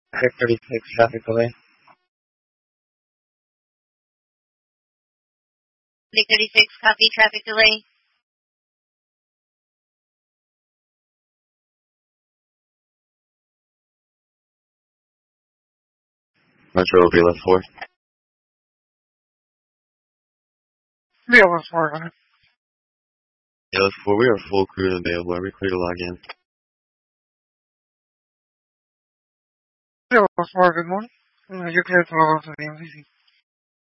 636 traffic delay. 636, copy, traffic delay. Metro will be left 4. Yeah, left 4, go ahead. Yeah, left 4, we are full crew and available. Are we clear to log in? Yeah, left 4, good morning. You're clear to log on to the MCC.